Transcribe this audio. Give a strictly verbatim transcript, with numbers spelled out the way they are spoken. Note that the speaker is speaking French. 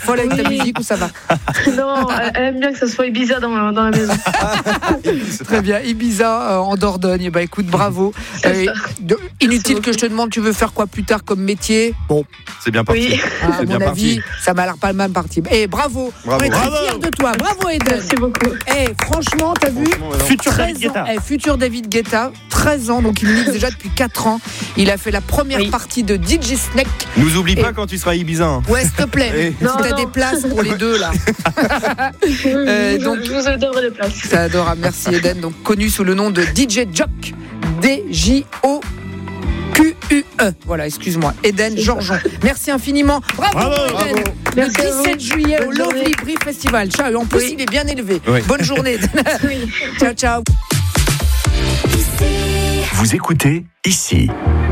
folle avec Oui. ta musique ou ça va? Non, elle, elle aime bien que ça soit Ibiza dans, dans la maison. Très bien, Ibiza euh, en Dordogne. Bah écoute, bravo. C'est Euh, de- inutile que je te demande, tu veux faire quoi plus tard comme métier? Bon, C'est bien parti. Oui, à C'est bien mon avis, parti. ça m'a l'air pas le même parti. Eh, bravo. Bravo. On est très Bravo. fiers de toi. Bravo, Eden. merci beaucoup. Eh, franchement, t'as vu? Franchement, ouais, non. Futur treize David Guetta. ans, eh, futur David Guetta, treize ans, donc il mixe déjà depuis quatre ans. Il a fait la première Oui. partie de D J Snake. Nous oublie Et- pas quand tu seras à Ibiza. hein. Ouais, s'il te plaît, Eh. si Non, t'as non. des places pour les deux là. Euh, donc- je vous donnerai des places. C'est adorable, merci Eden, donc connu sous le nom de D J Jock, D J O Q U E. Voilà, excuse-moi, Eden C'est Georgeon. Merci infiniment. Bravo, Bravo, Eden. bravo. Le Merci à vous. dix-sept juillet au Bonne journée. Lovely Brief Festival. Ciao, en plus Oui. il est bien élevé. Oui. Bonne journée. Oui. Ciao, ciao. Vous écoutez ici.